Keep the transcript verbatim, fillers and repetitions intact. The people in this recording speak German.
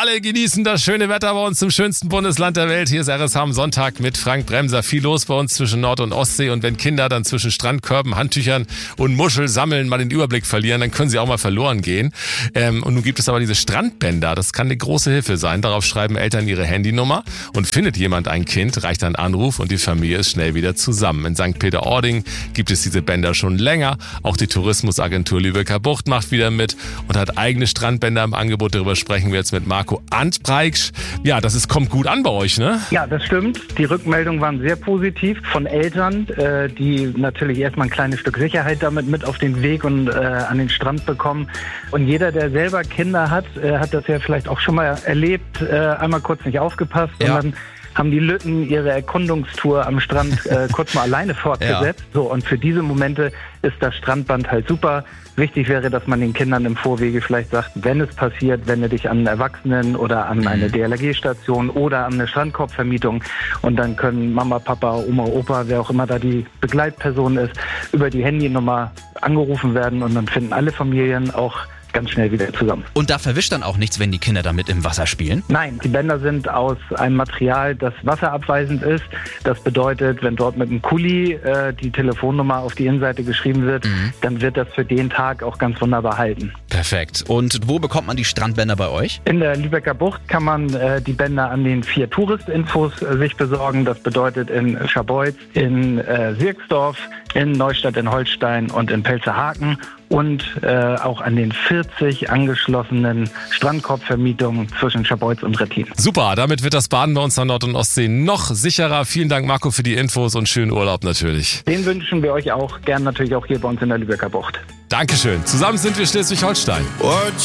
Alle genießen das schöne Wetter bei uns zum schönsten Bundesland der Welt. Hier ist R S H am Sonntag mit Frank Bremser. Viel los bei uns zwischen Nord- und Ostsee. Und wenn Kinder dann zwischen Strandkörben, Handtüchern und Muschel sammeln, mal den Überblick verlieren, dann können sie auch mal verloren gehen. Ähm, und nun gibt es aber diese Strandbänder. Das kann eine große Hilfe sein. Darauf schreiben Eltern ihre Handynummer. Und findet jemand ein Kind, reicht ein Anruf und die Familie ist schnell wieder zusammen. In Sankt Peter-Ording gibt es diese Bänder schon länger. Auch die Tourismusagentur Lübecker Bucht macht wieder mit und hat eigene Strandbänder im Angebot. Darüber sprechen wir jetzt mit Marco Antpreiksch. Ja, das ist, kommt gut an bei euch, ne? Ja, das stimmt. Die Rückmeldungen waren sehr positiv von Eltern, äh, die natürlich erstmal ein kleines Stück Sicherheit damit mit auf den Weg und äh, an den Strand bekommen. Und jeder, der selber Kinder hat, äh, hat das ja vielleicht auch schon mal erlebt, äh, einmal kurz nicht aufgepasst Ja. und dann haben die Lütten ihre Erkundungstour am Strand äh, kurz mal alleine fortgesetzt. Ja. So, und für diese Momente ist das Strandband halt super. Wichtig wäre, dass man den Kindern im Vorwege vielleicht sagt, wenn es passiert, wende dich an einen Erwachsenen oder an eine D L R G-Station oder an eine Strandkorbvermietung. Und dann können Mama, Papa, Oma, Opa, wer auch immer da die Begleitperson ist, über die Handynummer angerufen werden und dann finden alle Familien auch ganz schnell wieder zusammen. Und da verwischt dann auch nichts, wenn die Kinder damit im Wasser spielen? Nein, die Bänder sind aus einem Material, das wasserabweisend ist. Das bedeutet, wenn dort mit einem Kuli äh, die Telefonnummer auf die Innenseite geschrieben wird, mhm. dann wird das für den Tag auch ganz wunderbar halten. Perfekt. Und wo bekommt man die Strandbänder bei euch? In der Lübecker Bucht kann man äh, die Bänder an den vier Touristinfos äh, sich besorgen. Das bedeutet in Scharbeutz, in äh, Sirksdorf, in Neustadt in Holstein und in Pelzerhaken. Und äh, auch an den vierzig angeschlossenen Strandkorbvermietungen zwischen Scharbeutz und Rettin. Super, damit wird das Baden bei uns an Nord- und Ostsee noch sicherer. Vielen Dank, Marco, für die Infos und schönen Urlaub natürlich. Den wünschen wir euch auch, gern natürlich auch hier bei uns in der Lübecker Bucht. Dankeschön. Zusammen sind wir Schleswig-Holstein.